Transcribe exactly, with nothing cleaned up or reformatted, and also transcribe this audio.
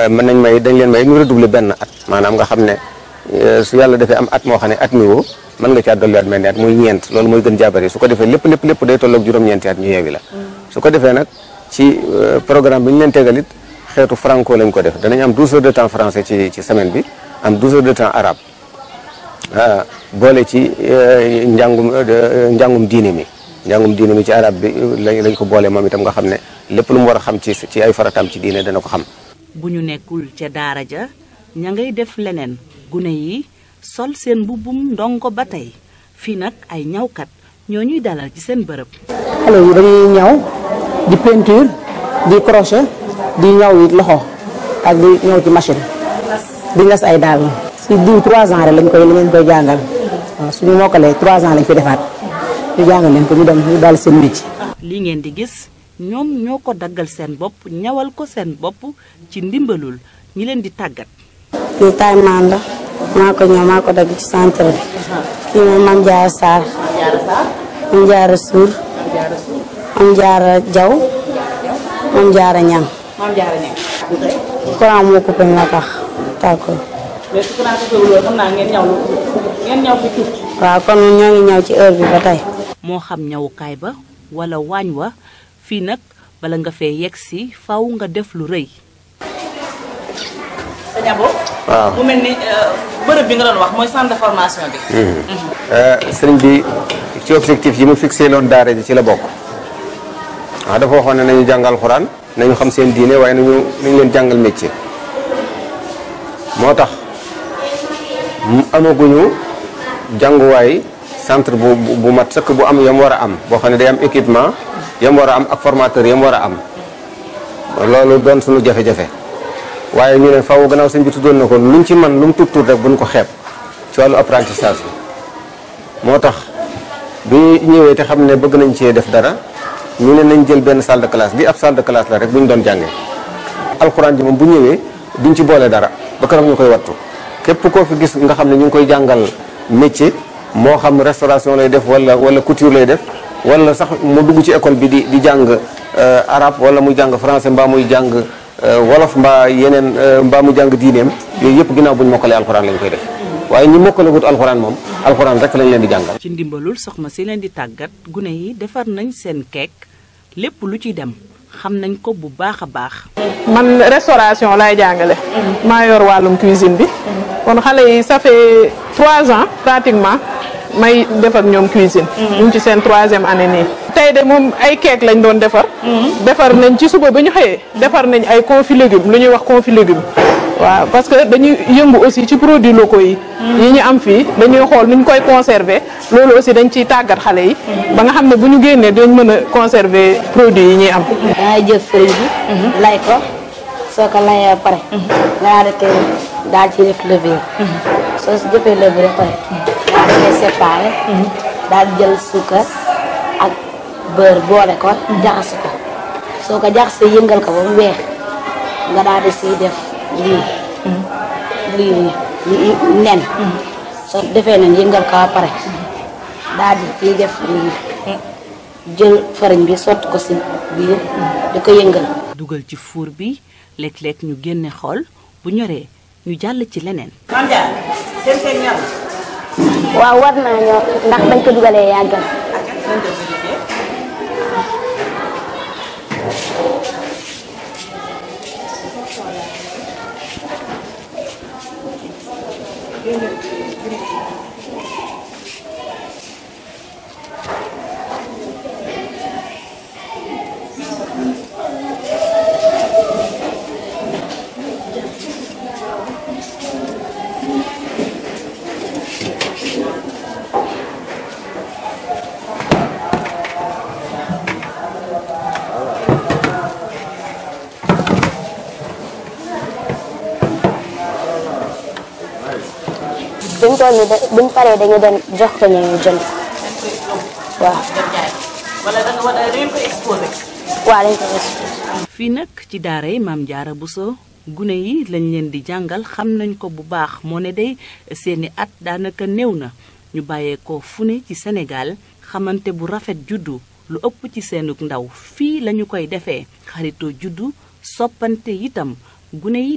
mën nañ may dañ leen may ñu redoubler benn at maanaam nga xam ne su yàlla defee am at moo xam ne at mi woo mën nga caa dolliwaat mel ni at muy ñeent loolu mooy gën jaabari su ko defee lépp lépp lépp day tolloog juróom-ñeenti at ñu yeewi la su ko defee nag ci programme bi ñu leen tegalit xeetu franco lañ ko def danañ am douze heures de temps français ci ci semaine bi am douze heures de temps arabe boole ci njàngum njàngum diine mi njàngum diine mi ci arabe bi lañ lañ ko boole moom itam nga xam ne lépp lu mu war a xam ci ci ay farataam ci diine dana ko xam. bu ñu nekkul ca daara ja ña ngay def leneen gune yi sol seen mbubbum ndongo ba tey fii nag ay ñawkat ñoo ñuy dalal ci seen bërëb. xale yi dañuy ñaw di peinture di crochet di ñaw it loxo ak di ñaw ci machine di ngas ay daal si diw trois ans rek lañ koy lañ koy jàngal waaw suñu mokkalee trois ans lañ fi defaat ñu jàngal leen ko ñu dem ñu dal seen métier. li ngeen di gis ñoom ñoo ko daggal seen bopp ñawal ko seen bopp ci ndimbalul ñi leen di tàggat. lii taay maan la maa ko ñëw maa ko dagg ci centre bi kii mooy Mame Diarra Sarr Mame Diarra Sour Mame Diarra Diaw Mame Diarra Niang courant moo coupé moo tax tàggoo waaw kon ñoo ngi ñëw ci heure bi ba tey. moo xam ñawukaay ba wala waañ wa fii nag bala nga fee yegg si faw nga def lu rëy. sëñ Abo. waaw mu mel ni bërëb bi nga doon wax mooy centre de formation bi. sëriñ bi ci objectif yi mu fixé loon daara ji ci la bokk waaw dafa waxoon ne nañu jàngal xuraan nañu xam seen diine waaye nañu nañu leen jàngal métier moo tax amaguñu jànguwaay centre bu bu mat sëkk bu am yam war a am boo xam ne day am équipement yam war a am ak formateur yam war a am loolu doon suñu jafe-jafe waaye ñu ne faaw gannaaw sëñ bi tuddoon na ko luñ ci man lu mu tuut tuut rek buñ ko xeeb ci wàllu apprentissage bi moo tax bi ñëwee te xam ne bëgg nañ cee def dara ñu ne nañ jël benn salle de classe bi ab salle de classe la rek bu ñu doon jàngee alxuraan ji moom bu ñëwee duñ ci boole dara ba keroog ñu koy wattu képp koo fi gis nga xam ne ñu ngi koy jàngal métier moo xam restauration lay def wala wala couture lay def wala sax mu dugg ci école bi di di jàng arabe wala muy jàng français mbaa muy jàng wolof mbaa yeneen mbaa mu jàng diineem yooyu yëpp ginnaaw bu ñu mokkalee alxuraan lañ koy def waaye ñi mokkalagut alxuraan moom alxuraan rek lañ leen di jàngal. ci ndimbalul soxna si leen di tàggat gune yi defar nañ seen keek lépp lu ci dem xam nañ ko bu baax a baax. man restauration lay jàngale. maa yor wàllum cuisine bi. kon xale yi ça fait trois ans pratiquement may def ak ñoom cuisine. ñu ngi ci seen troisième année nii. tey de moom ay keek lañ doon defar. defar nañ ci suba ba ñu xëyee. defar nañ ay confit légumes lu ñuy wax confit légumes. waaw parce que dañuy yëngu aussi ci produits locaux yi. yi ñu am fii dañuy xool nu ñu koy conserver loolu aussi dañ ciy tàggat xale yi. ba nga xam ne bu ñu génnee dañ mën a conserver produits yi ñuy am. dangay jël fëriñ bi. lay ko soo ko layee ba pare. nga daal di koy daal ci def levure. soo si jëfee levure ba pare. daal di koy séparé. daal di jël suukar ak beurre boole ko. jaxase ko soo ko jaxasee yëngal ko ba mu weex nga daal di siy def. lii lii lii nen soo defee nen yëngal ko ba pare daal di ciy def lii jël fariñ bi sotti ko si biir di ko yëngal. dugal ci fuur bi léeg-léeg ñu génne xool bu ñoree ñu jàll ci leneen. Mame Diarra seen seen ñor. waaw war naa ñor ndax bañ ko dugalee yàggal. buñ toll nii de buñ paree dañu dem jox ko ñu ñu jënd waaw. wala da nga wala da ngeen koy exposé. waaw dañ koy exposé. fii nag ci daara yi Mame Diarra Bousso gune yi lañ leen di jàngal xam nañ ko bu baax moo ne day seeni at daanaka néew na ñu bàyyee ko fu ne ci Sénégal xamante bu rafet juddu lu ëpp ci seenug ndaw fii lañu koy defee xaritoo juddu soppante itam gune yi